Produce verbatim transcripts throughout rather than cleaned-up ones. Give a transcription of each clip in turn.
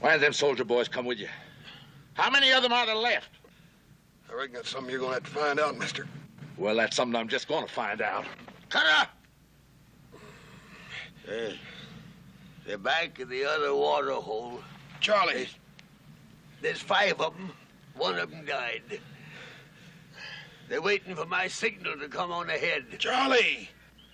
Why did them soldier boys come with you? How many of them are there left? I reckon that's something you're going to have to find out, mister. Well, that's something I'm just going to find out. Cut up! Hey, they're back in the other water hole. Charlie. There's, there's five of them. One of them died. They're waiting for my signal to come on ahead. Charlie!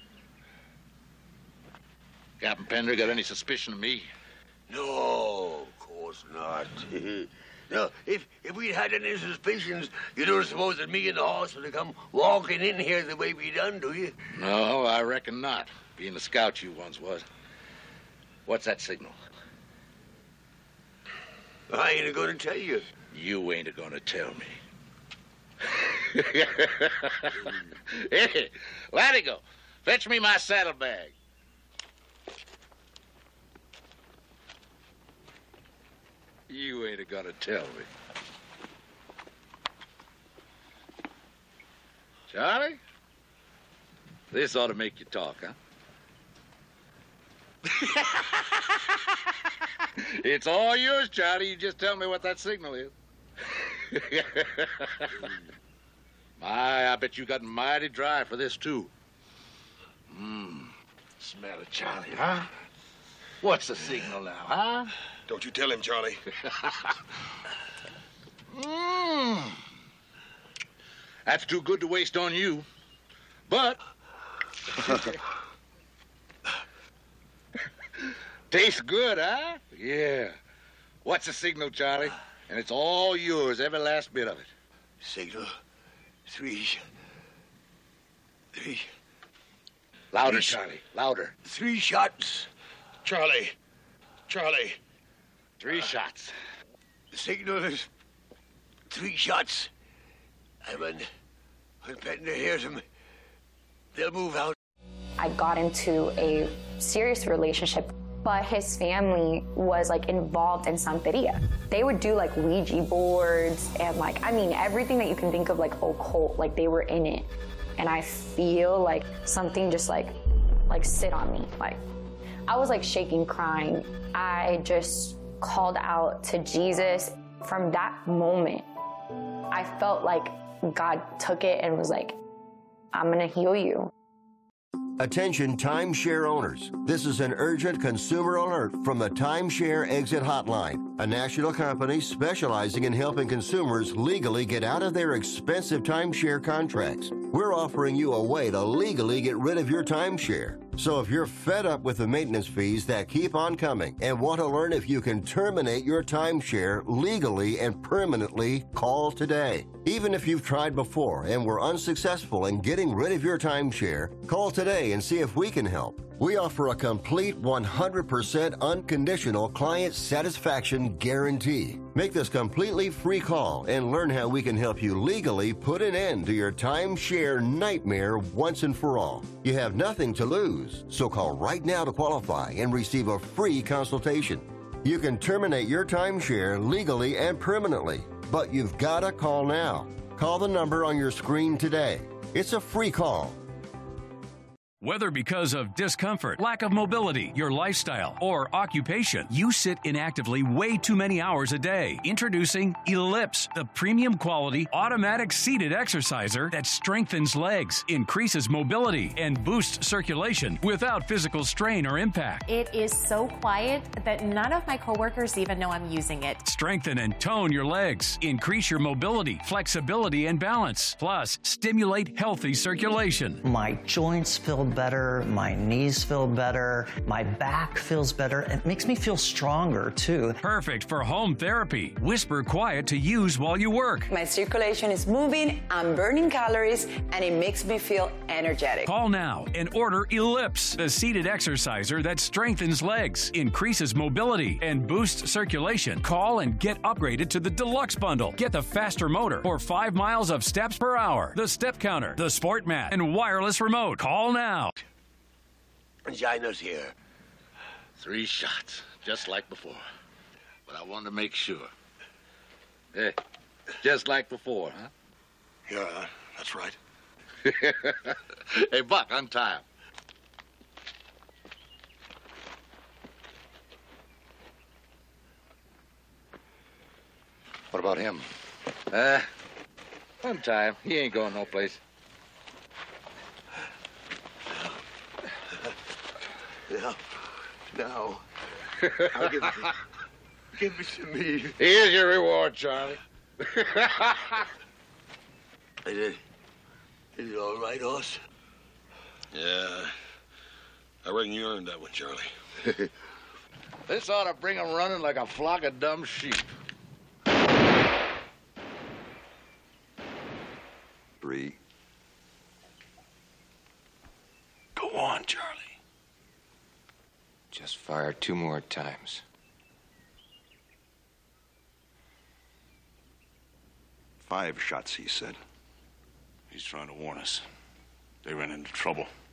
Captain Pender got any suspicion of me? No, of course not. No, if if we'd had any suspicions, you don't suppose that me and the horse would have come walking in here the way we done, do you? No, I reckon not. Being the scout you once was. What's that signal? I ain't going to tell you. You ain't going to tell me. Hey, Latigo, fetch me my saddlebag. You ain't gonna tell me. Charlie? This ought to make you talk, huh? It's all yours, Charlie. You just tell me what that signal is. My, I bet you got mighty dry for this, too. Mmm. Smell it, Charlie, huh? What's the signal now, huh? Don't you tell him, Charlie. Mmm. That's too good to waste on you. But... tastes good, huh? Yeah. What's the signal, Charlie? And it's all yours, every last bit of it. Signal. Three... Three... Louder, three, Charlie. Louder. Three shots. Charlie. Charlie. Three shots. The signal is three shots. And when, when Pender hears them, they'll move out. I got into a serious relationship, but his family was like involved in Santeria. They would do like Ouija boards and like, I mean, everything that you can think of like occult, like they were in it. And I feel like something just like, like sit on me. Like I was like shaking, crying. I just called out to Jesus. From that moment, I felt like God took it and was like, I'm gonna heal you. Attention timeshare owners. This is an urgent consumer alert from the Timeshare Exit Hotline, a national company specializing in helping consumers legally get out of their expensive timeshare contracts. We're offering you a way to legally get rid of your timeshare. So if you're fed up with the maintenance fees that keep on coming and want to learn if you can terminate your timeshare legally and permanently, call today. Even if you've tried before and were unsuccessful in getting rid of your timeshare, call today and see if we can help. We offer a complete one hundred percent unconditional client satisfaction guarantee. Make this completely free call and learn how we can help you legally put an end to your timeshare nightmare once and for all. You have nothing to lose, so call right now to qualify and receive a free consultation. You can terminate your timeshare legally and permanently, but you've got to call now. Call the number on your screen today. It's a free call. Whether because of discomfort, lack of mobility, your lifestyle, or occupation, you sit inactively way too many hours a day. Introducing Ellipse, the premium quality automatic seated exerciser that strengthens legs, increases mobility, and boosts circulation without physical strain or impact. It is so quiet that none of my coworkers even know I'm using it. Strengthen and tone your legs, increase your mobility, flexibility, and balance, plus stimulate healthy circulation. My joints feel better, my knees feel better, my back feels better. It makes me feel stronger too. Perfect for home therapy. Whisper quiet to use while you work. My circulation is moving, I'm burning calories, and it makes me feel energetic. Call now and order Ellipse, the seated exerciser that strengthens legs, increases mobility, and boosts circulation. Call and get upgraded to the Deluxe Bundle. Get the faster motor or five miles of steps per hour, the step counter, the sport mat, and wireless remote. Call now. Gina's here. Three shots, just like before. But I wanted to make sure. Hey, just like before, huh? Yeah, that's right. Hey, Buck, untie him. What about him? Uh, one time. He ain't going no place. Yeah. Now, I'll give it, give it to me. Here's your reward, Charlie. Is it, is it all right, Hoss? Yeah. I reckon you earned that one, Charlie. This ought to bring 'em running like a flock of dumb sheep. Three. Go on, Charlie. Just fire two more times. Five shots, he said. He's trying to warn us. They ran into trouble.